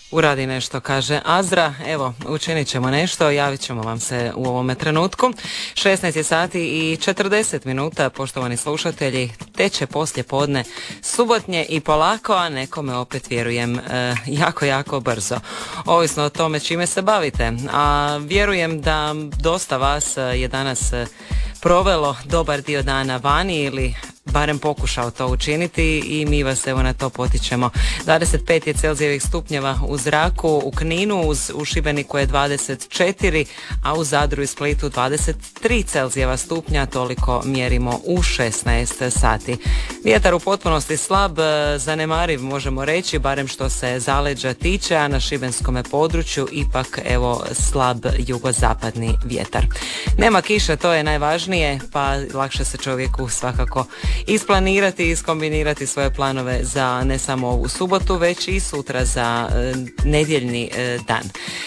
Uradi nešto, kaže Azra. Evo, učinit ćemo nešto, javit ćemo vam se u ovome trenutku. 16 je sati i 40 minuta, poštovani slušatelji, teče poslje podne subotnje i polako, a nekome opet vjerujem jako brzo. Ovisno o tome čime se bavite. A vjerujem da dosta vas je danas provelo dobar dio dana vani ili barem pokušao to učiniti i mi vas evo na to potičemo. 25 je Celzijevih stupnjeva u zraku u Kninu, u Šibeniku je 24, a u Zadru i Splitu 23 Celzijeva stupnja, toliko mjerimo u 16 sati. Vjetar u potpunosti slab, zanemariv možemo reći, barem što se zaleđa tiče, a na šibenskome području ipak evo slab jugozapadni vjetar. Nema kiše, to je najvažnije, pa lakše se čovjeku svakako isplanirati i iskombinirati svoje planove za ne samo ovu subotu, već i sutra za nedjeljni dan.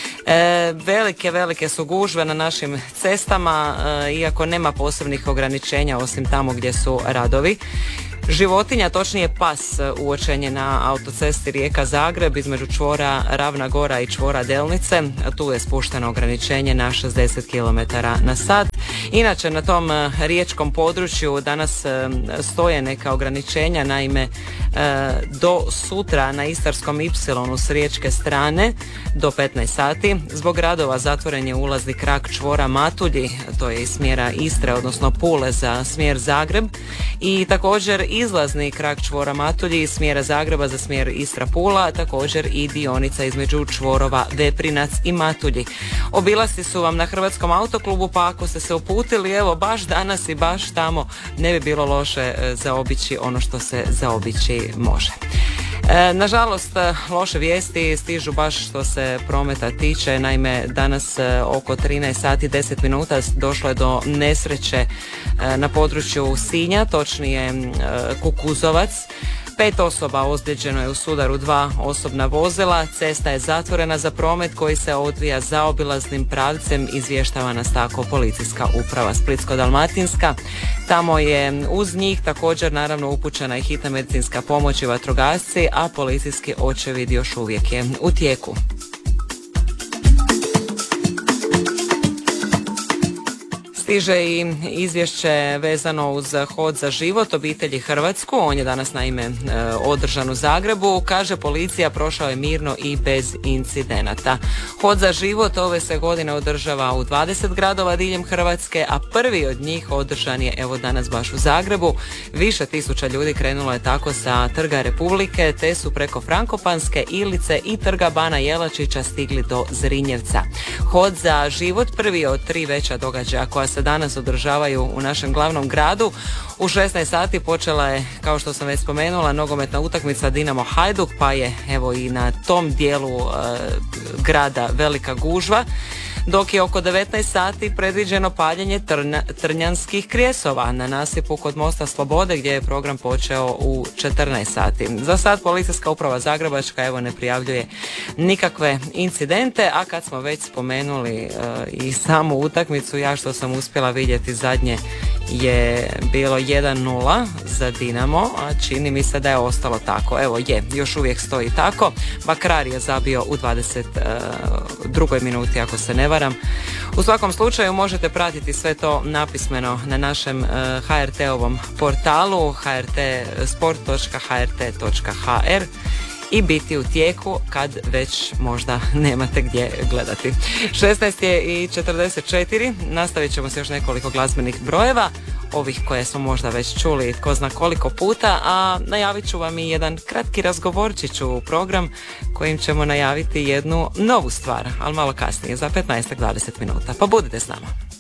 Velike su gužve na našim cestama, iako nema posebnih ograničenja osim tamo gdje su radovi. Životinja, točnije pas, uočen je na autocesti Rijeka-Zagreb između čvora Ravna Gora i čvora Delnice. Tu je spušteno ograničenje na 60 km na sat. Inače, na tom riječkom području danas stoje neka ograničenja, naime do sutra na Istarskom Ipsilonu s riječke strane do 15 sati. Zbog radova zatvoren je ulazni krak čvora Matulji, to je iz smjera Istre, odnosno Pule za smjer Zagreb, i također izlazni krak čvora Matulji iz smjera Zagreba za smjer Istra-Pula, također i dionica između čvorova Veprinac i Matulji. Obilasci su vam na Hrvatskom autoklubu, pa ako ste se uputili evo baš danas i baš tamo, ne bi bilo loše zaobići ono što se zaobići može. Nažalost, loše vijesti stižu baš što se prometa tiče. Naime, danas oko 13 sati 10 minuta došlo je do nesreće na području Sinja, točnije Kukuzovac. 5 osoba ozlijeđeno je u sudaru 2 osobna vozila. Cesta je zatvorena za promet koji se odvija zaobilaznim pravcem, izvještava nas tako policijska uprava Splitsko-dalmatinska. Tamo je uz njih također naravno upućena i hitna medicinska pomoć i vatrogasci, a policijski očevid još uvijek je u tijeku. Stiže i izvješće vezano uz Hod za život obitelji Hrvatsku. On je danas naime održan u Zagrebu. Kaže policija, prošao je mirno i bez incidenata. Hod za život ove se godine održava u 20 gradova diljem Hrvatske, a prvi od njih održan je evo danas baš u Zagrebu. Više tisuća ljudi krenulo je tako sa Trga Republike, te su preko Frankopanske, Ilice i Trga Bana Jelačića stigli do Zrinjevca. Hod za život prvi od 3 veća događaja koja se danas održavaju u našem glavnom gradu. U 16 sati počela je, kao što sam već spomenula, nogometna utakmica Dinamo Hajduk, pa je evo i na tom dijelu grada velika gužva, dok je oko 19 sati predviđeno paljenje trnjanskih krijesova na nasipu kod mosta Slobode, gdje je program počeo u 14 sati. Za sad policijska uprava Zagrebačka evo ne prijavljuje nikakve incidente, a kad smo već spomenuli i samu utakmicu, ja što sam uspjela vidjeti zadnje je bilo 1-0 za Dinamo, a čini mi se da je ostalo tako. Evo još uvijek stoji tako. Bakrar je zabio u 22. minuti, ako se ne varam. U svakom slučaju možete pratiti sve to napismeno na našem HRT-ovom portalu hrtsport.hrt.hr i biti u tijeku kad već možda nemate gdje gledati. 16 je i 44, nastavit ćemo se još nekoliko glazbenih brojeva, ovih koje smo možda već čuli tko zna koliko puta, a najavit ću vam i jedan kratki razgovorčić u program kojim ćemo najaviti jednu novu stvar, ali malo kasnije, za 15-20 minuta, pa budite s nama.